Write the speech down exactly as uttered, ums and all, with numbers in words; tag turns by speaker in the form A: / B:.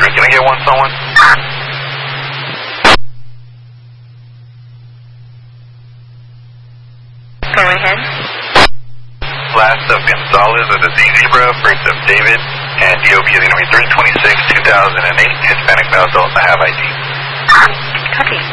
A: three. Can I get one someone?
B: Go ahead.
A: Last of Gonzalez of the Z Zebra, first of David, and D O B is going to be three twenty-six, two thousand eight, Hispanic male adult, I have I D.
B: Copy.